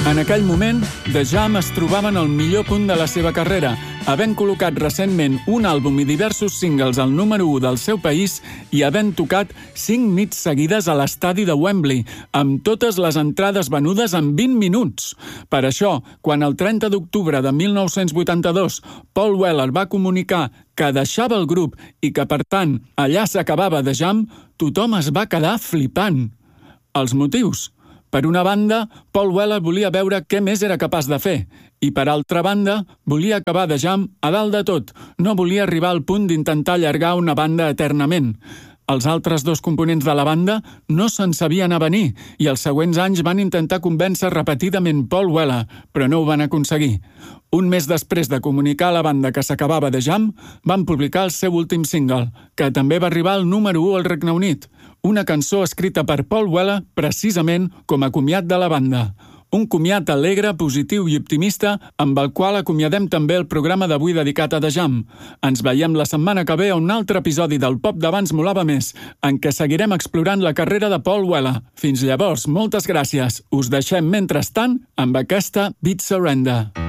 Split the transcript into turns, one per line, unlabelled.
En aquell moment, The Jam es trobava en el millor punt de la seva carrera, havent col·locat recentment un àlbum i diversos singles al número 1 del seu país i havent tocat 5 nits seguides a l'estadi de Wembley, amb totes les entrades venudes en 20 minuts. Per això, quan el 30 d'octubre de 1982 Paul Weller va comunicar que deixava el grup i que, per tant, allà s'acabava The Jam, tothom es va quedar flipant. Els motius? Per una banda, Paul Weller volia veure què més era capaç de fer i, per altra banda, volia acabar The Jam a dalt de tot. No volia arribar al punt d'intentar allargar una banda eternament. Els altres dos components de la banda no se'n sabien a venir i els següents anys van intentar convèncer repetidament Paul Weller, però no ho van aconseguir. Un mes després de comunicar a la banda que s'acabava The Jam, van publicar el seu últim single, que també va arribar al número 1 al Regne Unit, una cançó escrita per Paul Weller precisament com a comiat de la banda. Un comiat alegre, positiu i optimista amb el qual acomiadem també el programa d'avui dedicat a The Jam. Ens veiem la setmana que ve a un altre episodi del Pop d'abans molava més, en què seguirem explorant la carrera de Paul Weller. Fins llavors, moltes gràcies. Us deixem, mentrestant, amb aquesta Beat Surrender.